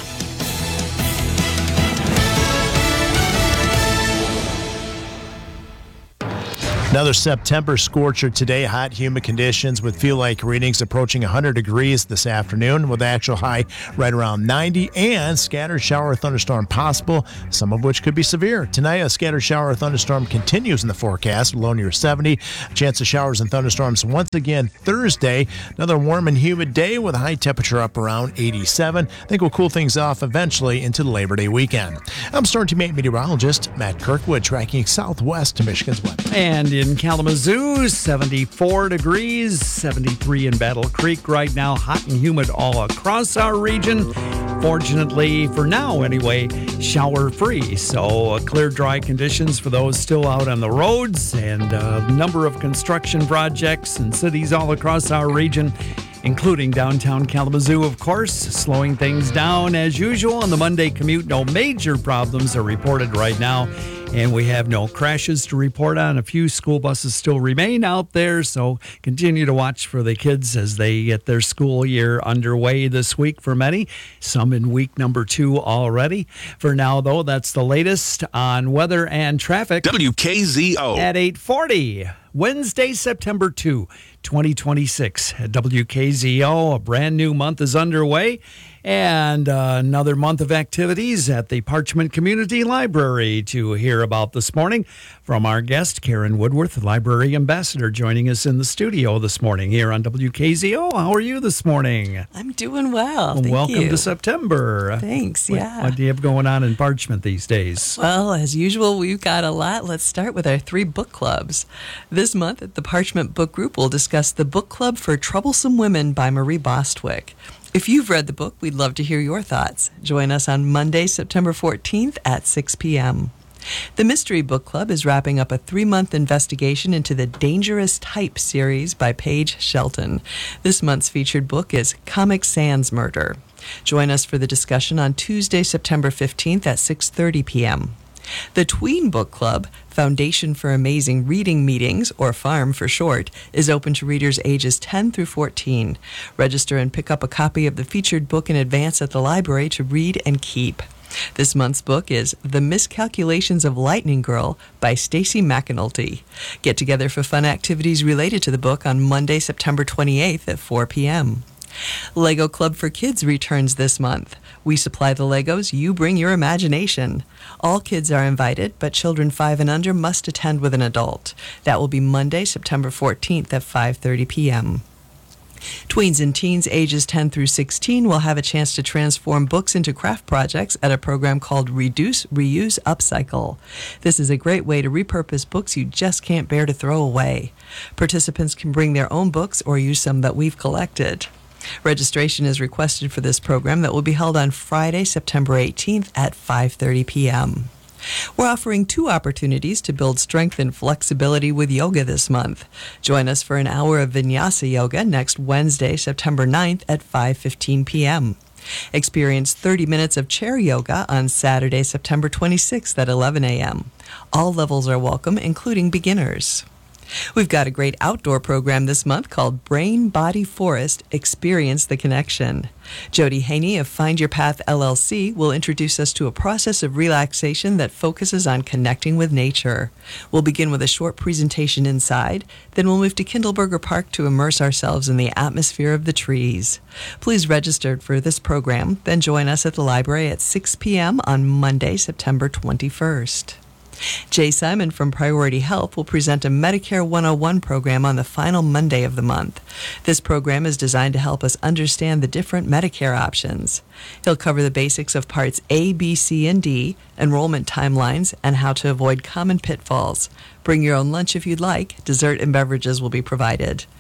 Another September scorcher today. Hot, humid conditions with feel-like readings approaching one hundred degrees this afternoon with actual high right around ninety, and scattered shower or thunderstorm possible, some of which could be severe. Tonight, a scattered shower or thunderstorm continues in the forecast, low near seventy. Chance of showers and thunderstorms once again Thursday. Another warm and humid day with a high temperature up around eighty-seven. I think we'll cool things off eventually into the Labor Day weekend. I'm Storm Team eight meteorologist Matt Kirkwood, tracking southwest to Michigan's weather.
And in Kalamazoo, seventy-four degrees, seventy-three in Battle Creek right now, hot and humid all across our region. Fortunately, for now anyway, shower-free. So uh, clear, dry conditions for those still out on the roads, and a number of construction projects in cities all across our region, including downtown Kalamazoo, of course, slowing things down as usual. On the Monday commute, no major problems are reported right now, and we have no crashes to report on. A few school buses still remain out there, so continue to watch for the kids as they get their school year underway this week for many, some in week number two already. For now, though, that's the latest on weather and traffic.
W K Z O.
At eight forty, Wednesday, September second, twenty twenty-six. At W K Z O, a brand new month is underway, and uh, another month of activities at the Parchment Community Library to hear about this morning from our guest, Karen Woodworth, Library Ambassador, joining us in the studio this morning here on W K Z O. How are you this morning?
I'm doing well.
Well,
thank
welcome
you.
to September.
Thanks,
What-
yeah.
What do you have going on in Parchment these days?
Well, as usual, we've got a lot. Let's start with our three book clubs. This month at the Parchment Book Group, we'll discuss The Book Club for Troublesome Women by Marie Bostwick. If you've read the book, we'd love to hear your thoughts. Join us on Monday, September fourteenth at six p.m. The Mystery Book Club is wrapping up a three-month investigation into the Dangerous Type series by Paige Shelton. This month's featured book is Comic Sans Murder. Join us for the discussion on Tuesday, September fifteenth at six thirty p.m. The Tween Book Club, Foundation for Amazing Reading Meetings, or FARM for short, is open to readers ages ten through fourteen. Register and pick up a copy of the featured book in advance at the library to read and keep. This month's book is The Miscalculations of Lightning Girl by Stacey McAnulty. Get together for fun activities related to the book on Monday, September twenty-eighth at four p.m. Lego Club for Kids returns this month. We supply the Legos, you bring your imagination. All kids are invited, but children five and under must attend with an adult. That will be Monday, September fourteenth at five thirty p.m. Tweens and teens ages ten through sixteen will have a chance to transform books into craft projects at a program called Reduce, Reuse, Upcycle. This is a great way to repurpose books you just can't bear to throw away. Participants can bring their own books or use some that we've collected. Registration is requested for this program that will be held on Friday, September eighteenth at five thirty p.m. We're offering two opportunities to build strength and flexibility with yoga this month. Join us for an hour of Vinyasa Yoga next Wednesday, September ninth at five fifteen p.m. Experience thirty minutes of chair yoga on Saturday, September twenty-sixth at eleven a.m. All levels are welcome, including beginners. We've got a great outdoor program this month called Brain Body Forest Experience the Connection. Jody Haney of Find Your Path L L C will introduce us to a process of relaxation that focuses on connecting with nature. We'll begin with a short presentation inside, then we'll move to Kindleberger Park to immerse ourselves in the atmosphere of the trees. Please register for this program, then join us at the library at six p.m. on Monday, September twenty-first. Jay Simon from Priority Health will present a Medicare one oh one program on the final Monday of the month. This program is designed to help us understand the different Medicare options. He'll cover the basics of Parts A, B, C, and D, enrollment timelines, and how to avoid common pitfalls. Bring your own lunch if you'd like. Dessert and beverages will be provided.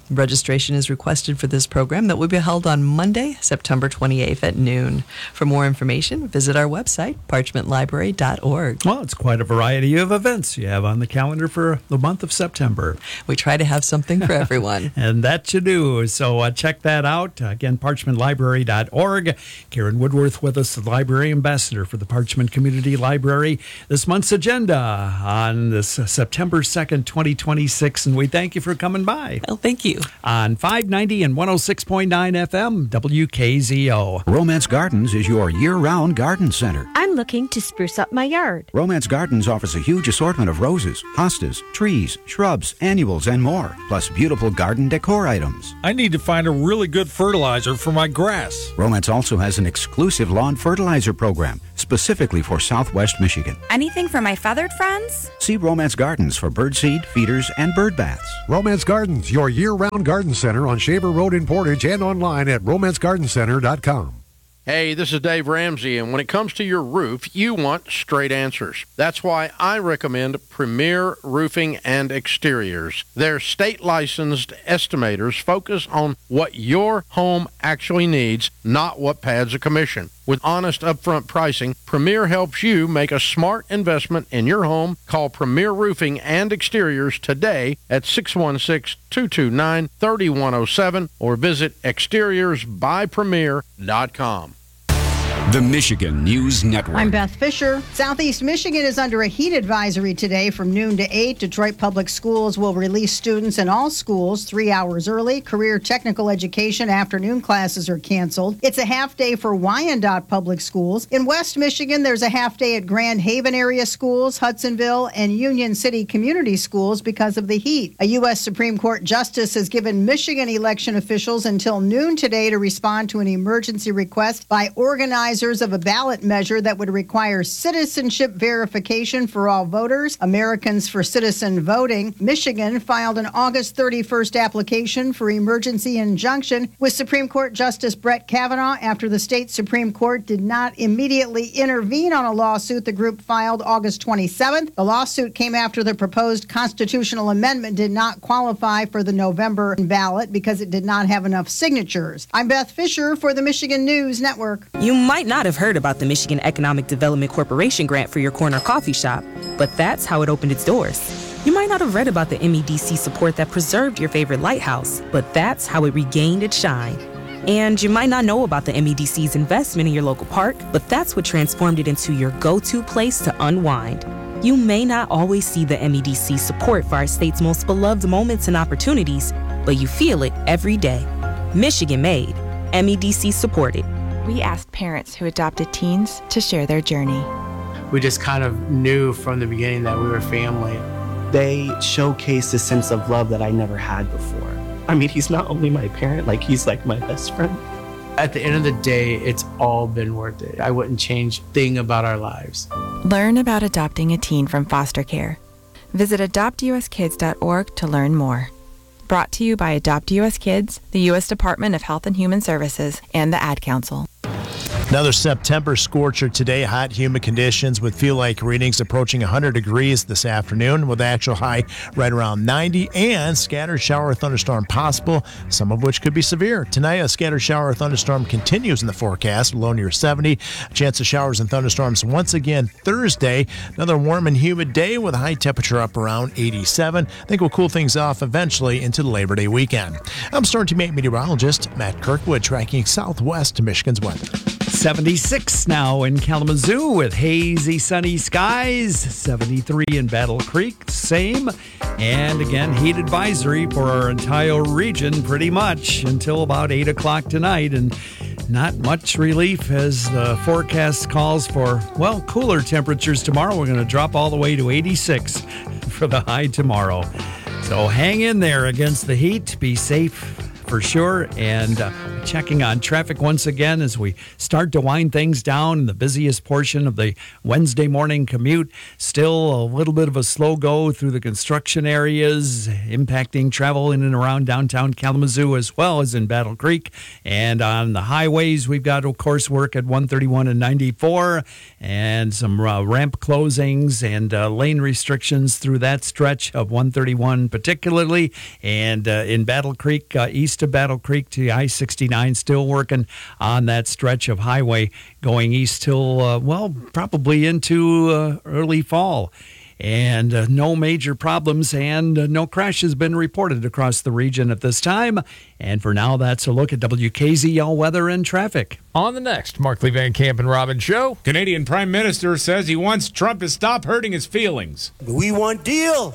Registration is requested for this program that will be held on Monday, September twenty-eighth at noon. For more information, visit our website, parchment library dot org.
Well, it's quite a variety of events you have on the calendar for the month of September.
We try to have something for everyone.
And that you do. So uh, check that out. Again, parchment library dot org. Karen Woodworth with us, the library ambassador for the Parchment Community Library. This month's agenda on this uh, September second, twenty twenty-six. And we thank you for coming by.
Well, thank you.
On five ninety and one oh six point nine F M, W K Z O.
Romance Gardens is your year-round garden center.
I'm looking to spruce up my yard.
Romance Gardens offers a huge assortment of roses, hostas, trees, shrubs, annuals, and more, plus beautiful garden decor items.
I need to find a really good fertilizer for my grass.
Romance also has an exclusive lawn fertilizer program specifically for Southwest Michigan.
Anything for my feathered friends?
See Romance Gardens for birdseed, feeders, and bird baths.
Romance Gardens, your year-round garden center on Shaver Road in Portage and online at romance garden center dot com.
Hey, this is Dave Ramsey, and when it comes to your roof, you want straight answers. That's why I recommend Premier Roofing and Exteriors. Their state-licensed estimators focus on what your home actually needs, not what pads a commission. With honest upfront pricing, Premier helps you make a smart investment in your home. Call Premier Roofing and Exteriors today at six one six, two two nine, three one zero seven or visit exteriors by premier dot com.
The Michigan News Network.
I'm Beth Fisher. Southeast Michigan is under a heat advisory today from noon to eight. Detroit Public Schools will release students in all schools three hours early. Career technical education afternoon classes are canceled. It's a half day for Wyandotte Public Schools. In West Michigan, there's a half day at Grand Haven area schools, Hudsonville, and Union City Community Schools because of the heat. A U S Supreme Court justice has given Michigan election officials until noon today to respond to an emergency request by organizers of a ballot measure that would require citizenship verification for all voters. Americans for Citizen Voting. Michigan filed an August thirty-first application for emergency injunction with Supreme Court Justice Brett Kavanaugh after the state Supreme Court did not immediately intervene on a lawsuit the group filed August twenty-seventh. The lawsuit came after the proposed constitutional amendment did not qualify for the November ballot because it did not have enough signatures. I'm Beth Fisher for the Michigan News Network.
You might not have heard about the Michigan Economic Development Corporation grant for your corner coffee shop, but that's how it opened its doors. You might not have read about the M E D C support that preserved your favorite lighthouse, but that's how it regained its shine. And you might not know about the M E D C's investment in your local park, but that's what transformed it into your go-to place to unwind. You may not always see the M E D C support for our state's most beloved moments and opportunities, but you feel it every day. Michigan made, M E D C supported.
We asked parents who adopted teens to share their journey.
We just kind of knew from the beginning that we were family.
They showcased a sense of love that I never had before. I mean, he's not only my parent, like he's like my best friend.
At the end of the day, it's all been worth it. I wouldn't change a thing about our lives.
Learn about adopting a teen from foster care. Visit adopt u s kids dot org to learn more. Brought to you by Adopt U S Kids, the U S Department of Health and Human Services, and the Ad Council.
Another September scorcher today. Hot, humid conditions with feel-like readings approaching one hundred degrees this afternoon with actual high right around ninety and scattered shower or thunderstorm possible, some of which could be severe. Tonight, a scattered shower or thunderstorm continues in the forecast, low near seventy. A chance of showers and thunderstorms once again Thursday. Another warm and humid day with a high temperature up around eighty-seven. I think we'll cool things off eventually into the Labor Day weekend. I'm Storm Team eight meteorologist Matt Kirkwood tracking southwest Michigan's weather.
seventy-six now in Kalamazoo with hazy sunny skies. seventy-three in Battle Creek, same. And again, heat advisory for our entire region pretty much until about eight o'clock tonight. And not much relief as the forecast calls for, well, cooler temperatures tomorrow. We're going to drop all the way to eighty-six for the high tomorrow. So hang in there against the heat. Be safe for sure. And uh, checking on traffic once again as we start to wind things down in the busiest portion of the Wednesday morning commute. Still a little bit of a slow go through the construction areas, impacting travel in and around downtown Kalamazoo as well as in Battle Creek. And on the highways, we've got, of course, work at one thirty-one and ninety-four and some uh, ramp closings and uh, lane restrictions through that stretch of one thirty-one particularly. And uh, in Battle Creek, uh, east of Battle Creek to I sixty-nine, still working on that stretch of highway going east till, uh, well, probably into uh, early fall. And uh, no major problems and uh, no crash has been reported across the region at this time. And for now, that's a look at W K Z L weather and traffic.
On the next Markley Van Camp and Robin show,
Canadian Prime Minister says he wants Trump to stop hurting his feelings.
We want deal.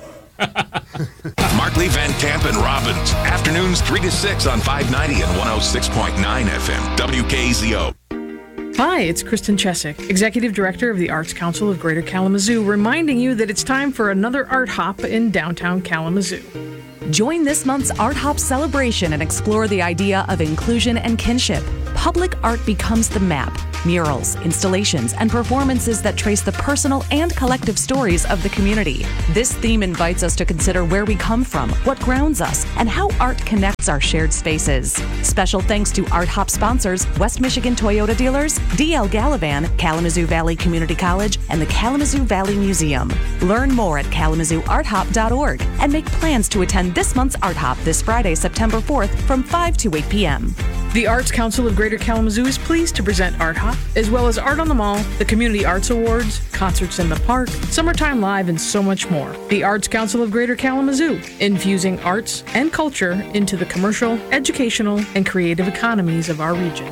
Markley, Van Camp, and Robbins. Afternoons three to six on five ninety and one oh six point nine F M. W K Z O.
Hi, it's Kristen Chesick, Executive Director of the Arts Council of Greater Kalamazoo, reminding you that it's time for another Art Hop in downtown Kalamazoo.
Join this month's Art Hop celebration and explore the idea of inclusion and kinship. Public art becomes the map. Murals, installations, and performances that trace the personal and collective stories of the community. This theme invites us to consider where we come from, what grounds us, and how art connects our shared spaces. Special thanks to Art Hop sponsors West Michigan Toyota dealers, D L Galavan, Kalamazoo Valley Community College, and the Kalamazoo Valley Museum. Learn more at kalamazoo art hop dot org and make plans to attend this month's Art Hop this Friday, September fourth from five to eight p.m.
The Arts Council of Greater Kalamazoo is pleased to present Art Hop, as well as Art on the Mall, the Community Arts Awards, Concerts in the Park, Summertime Live, and so much more. The Arts Council of Greater Kalamazoo, infusing arts and culture into the commercial, educational, and creative economies of our region.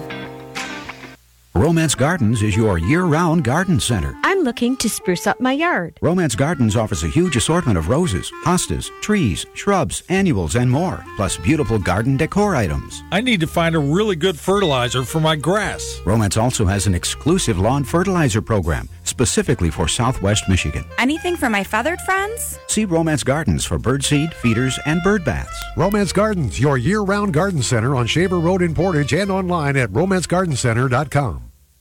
Romance Gardens is your year-round garden center.
I'm looking to spruce up my yard.
Romance Gardens offers a huge assortment of roses, hostas, trees, shrubs, annuals, and more, plus beautiful garden decor items.
I need to find a really good fertilizer for my grass.
Romance also has an exclusive lawn fertilizer program specifically for Southwest Michigan.
Anything for my feathered friends?
See Romance Gardens for birdseed, feeders, and bird baths.
Romance Gardens, your year-round garden center on Shaver Road in Portage and online at romance garden center dot com.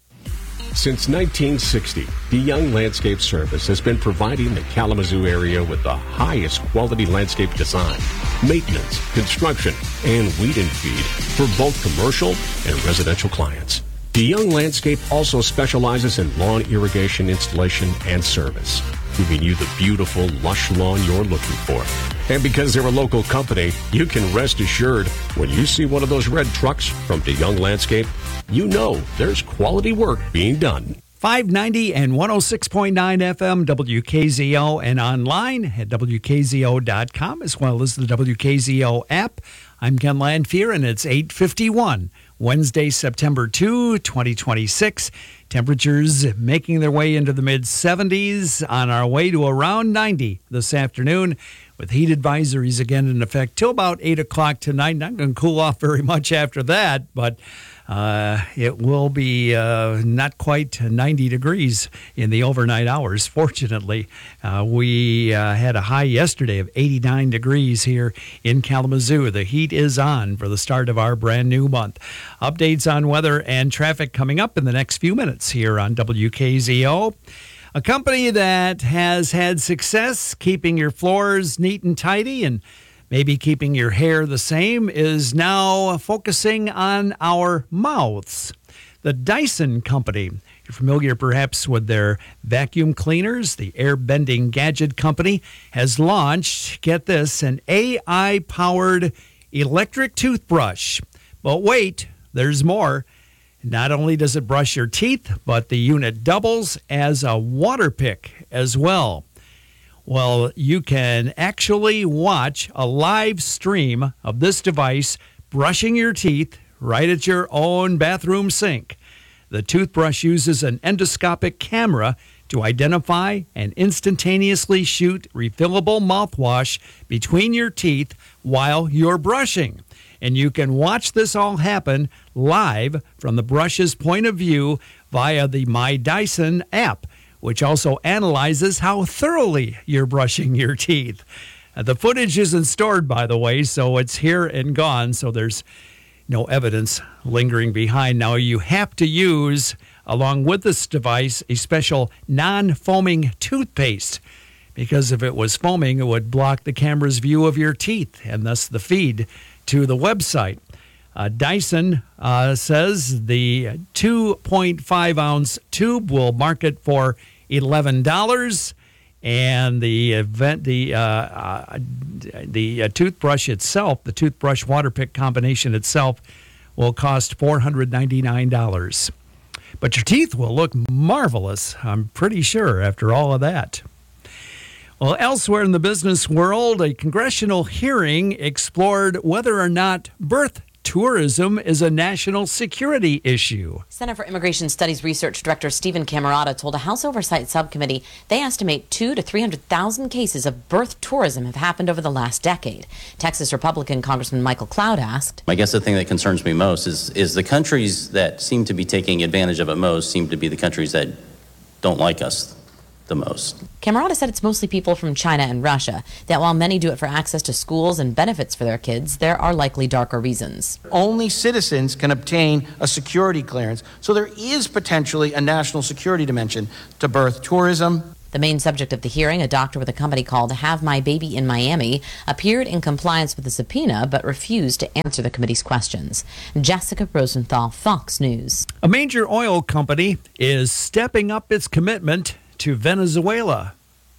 Since nineteen sixty, DeYoung Landscape Service has been providing the Kalamazoo area with the highest quality landscape design, maintenance, construction, and weed and feed for both commercial and residential clients. DeYoung Landscape also specializes in lawn irrigation installation and service, giving you the beautiful, lush lawn you're looking for. And because they're a local company, you can rest assured when you see one of those red trucks from DeYoung Landscape, you know there's quality work being done.
five ninety and one oh six point nine F M, W K Z O, and online at W K Z O dot com, as well as the W K Z O app. I'm Ken Landfier, and it's eight fifty-one, Wednesday, September second, twenty twenty-six. Temperatures making their way into the mid seventies, on our way to around ninety this afternoon, with heat advisories again in effect till about eight o'clock tonight. Not going to cool off very much after that, but uh, it will be uh, not quite ninety degrees in the overnight hours. Fortunately, uh, we uh, had a high yesterday of eighty-nine degrees here in Kalamazoo. The heat is on for the start of our brand new month. Updates on weather and traffic coming up in the next few minutes here on W K Z O. A company that has had success keeping your floors neat and tidy and maybe keeping your hair the same is now focusing on our mouths. The Dyson Company. You're familiar perhaps with their vacuum cleaners. The air-bending gadget company has launched, get this, an A I-powered electric toothbrush. But wait, there's more. Not only does it brush your teeth, but the unit doubles as a water pick as well. Well, you can actually watch a live stream of this device brushing your teeth right at your own bathroom sink. The toothbrush uses an endoscopic camera to identify and instantaneously shoot refillable mouthwash between your teeth while you're brushing. And you can watch this all happen live from the brush's point of view via the My Dyson app, which also analyzes how thoroughly you're brushing your teeth. Uh, the footage isn't stored, by the way, so it's here and gone, so there's no evidence lingering behind. Now, you have to use, along with this device, a special non-foaming toothpaste, because if it was foaming, it would block the camera's view of your teeth and thus the feed to the website. Uh, Dyson uh, says the two point five ounce tube will market for eleven dollars. And the event, the uh, uh, the uh, toothbrush itself, the toothbrush water pick combination itself, will cost four hundred ninety-nine dollars. But your teeth will look marvelous, I'm pretty sure, after all of that. Well, elsewhere in the business world, a congressional hearing explored whether or not birth tourism is a national security issue.
Center for Immigration Studies Research Director Stephen Camerata told a House Oversight Subcommittee they estimate two to three hundred thousand cases of birth tourism have happened over the last decade. Texas Republican Congressman Michael Cloud asked,
I guess the thing that concerns me most is is the countries that seem to be taking advantage of it most seem to be the countries that don't like us the most.
Camerata said it's mostly people from China and Russia, that while many do it for access to schools and benefits for their kids, there are likely darker reasons.
Only citizens can obtain a security clearance, so there is potentially a national security dimension to birth tourism.
The main subject of the hearing, a doctor with a company called Have My Baby in Miami, appeared in compliance with the subpoena but refused to answer the committee's questions. Jessica Rosenthal, Fox News.
A major oil company is stepping up its commitment to Venezuela.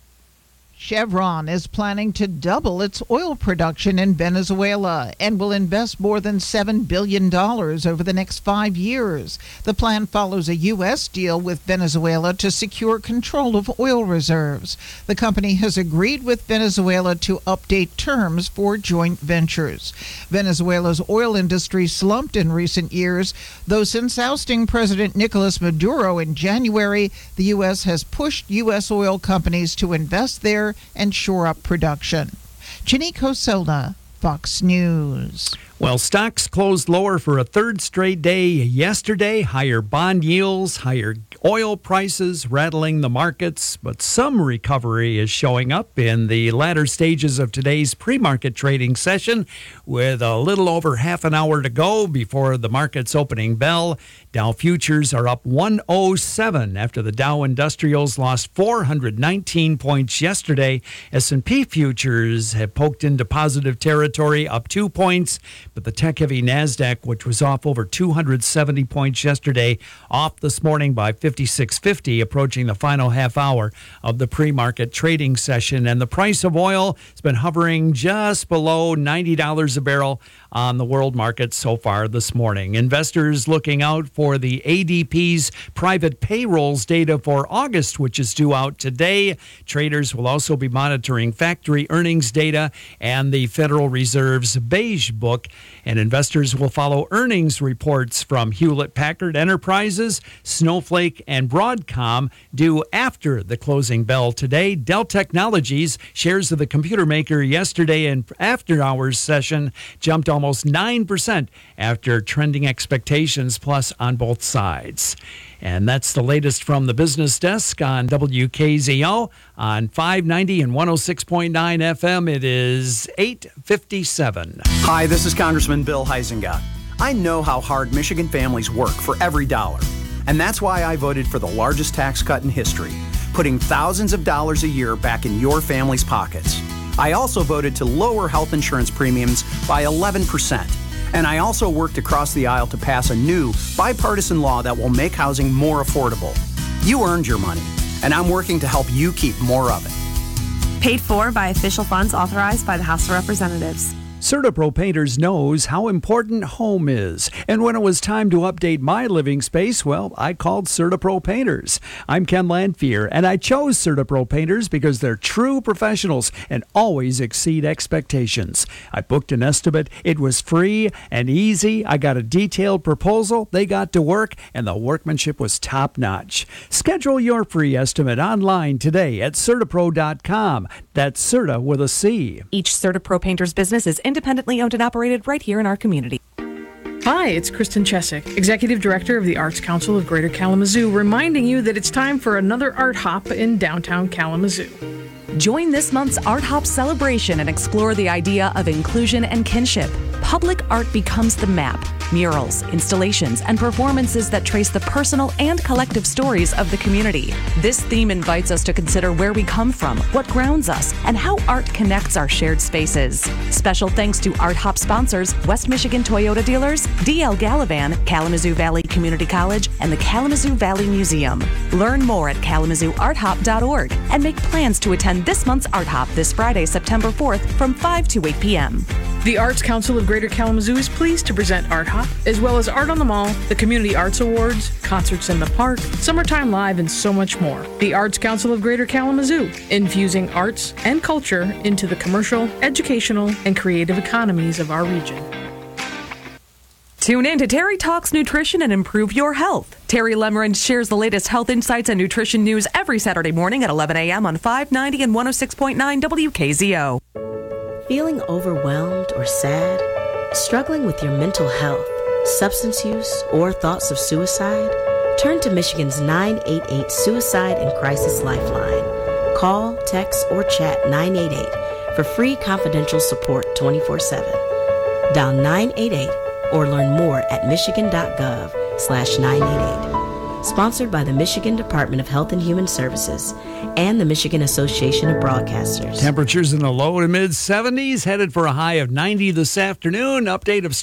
Chevron is planning to double its oil production in Venezuela and will invest more than seven billion dollars over the next five years. The plan follows a U S deal with Venezuela to secure control of oil reserves. The company has agreed with Venezuela to update terms for joint ventures. Venezuela's oil industry slumped in recent years, though since ousting President Nicolas Maduro in January, the U S has pushed U S oil companies to invest there and shore up production. Chinico Sola, Fox News.
Well, stocks closed lower for a third straight day yesterday. Higher bond yields, higher oil prices rattling the markets, but some recovery is showing up in the latter stages of today's pre-market trading session. With a little over half an hour to go before the market's opening bell, Dow futures are up one oh seven after the Dow Industrials lost four hundred nineteen points yesterday. S and P futures have poked into positive territory, up two points. But the tech-heavy NASDAQ, which was off over two hundred seventy points yesterday, off this morning by fifty-six fifty, approaching the final half hour of the pre-market trading session. And the price of oil has been hovering just below ninety dollars a barrel on the world market so far this morning. Investors looking out for the A D P's private payrolls data for August, which is due out today. Traders will also be monitoring factory earnings data and the Federal Reserve's Beige Book. And investors will follow earnings reports from Hewlett-Packard Enterprises, Snowflake, and Broadcom due after the closing bell today. Dell Technologies, shares of the computer maker yesterday and after hours session, jumped almost nine percent after trending expectations plus on both sides. And that's the latest from the business desk on W K Z O on five ninety and one oh six point nine F M. It is eight fifty-seven.
Hi, this is Congressman Bill Huizenga. I know how hard Michigan families work for every dollar. And that's why I voted for the largest tax cut in history, putting thousands of dollars a year back in your family's pockets. I also voted to lower health insurance premiums by eleven percent. And I also worked across the aisle to pass a new bipartisan law that will make housing more affordable. You earned your money, and I'm working to help you keep more of it.
Paid for by official funds authorized by the House of Representatives.
CertaPro Painters knows how important home is. And when it was time to update my living space, well, I called CertaPro Painters. I'm Ken Landfear, and I chose CertaPro Painters because they're true professionals and always exceed expectations. I booked an estimate. It was free and easy. I got a detailed proposal. They got to work, and the workmanship was top-notch. Schedule your free estimate online today at Certapro dot com. That's Certa with a C.
Each CertaPro Painters business is independently owned and operated right here in our community.
Hi, it's Kristen Chesick, Executive Director of the Arts Council of Greater Kalamazoo, reminding you that it's time for another art hop in downtown Kalamazoo.
Join this month's Art Hop celebration and explore the idea of inclusion and kinship. Public art becomes the map. Murals, installations, and performances that trace the personal and collective stories of the community. This theme invites us to consider where we come from, what grounds us, and how art connects our shared spaces. Special thanks to Art Hop sponsors West Michigan Toyota dealers, D L Gallivan, Kalamazoo Valley Community College, and the Kalamazoo Valley Museum. Learn more at kalamazoo art hop dot org and make plans to attend this month's Art Hop this Friday, September fourth from five to eight p.m.
The Arts Council of Greater Kalamazoo is pleased to present Art Hop, as well as Art on the Mall, the Community Arts Awards, Concerts in the Park, Summertime Live, and so much more. The Arts Council of Greater Kalamazoo, infusing arts and culture into the commercial, educational, and creative economies of our region.
Tune in to Terry Talks Nutrition and Improve Your Health. Terry Lemmerand shares the latest health insights and nutrition news every Saturday morning at eleven a.m. on five ninety and one oh six point nine W K Z O.
Feeling overwhelmed or sad? Struggling with your mental health, substance use, or thoughts of suicide? Turn to Michigan's nine eight eight Suicide and Crisis Lifeline. Call, text, or chat nine eight eight for free confidential support twenty-four seven. Dial nine eight eight or learn more at michigan.gov slash 988. Sponsored by the Michigan Department of Health and Human Services and the Michigan Association of Broadcasters.
Temperatures in the low to mid seventies, headed for a high of ninety this afternoon. Update of